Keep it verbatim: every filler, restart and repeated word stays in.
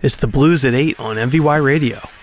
It's the Blues at eight on M V Y Radio.